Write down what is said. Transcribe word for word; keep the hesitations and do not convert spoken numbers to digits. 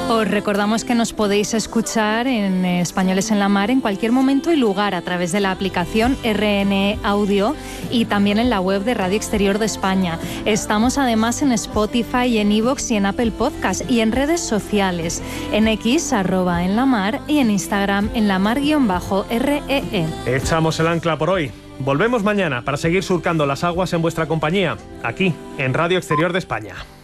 Os recordamos que nos podéis escuchar en Españoles en la Mar en cualquier momento y lugar a través de la aplicación R N E Audio y también en la web de Radio Exterior de España. Estamos además en Spotify, en iVoox y en Apple Podcast y en redes sociales, en X, arroba en la mar y en Instagram en la mar-R E E. Echamos el ancla por hoy. Volvemos mañana para seguir surcando las aguas en vuestra compañía, aquí, en Radio Exterior de España.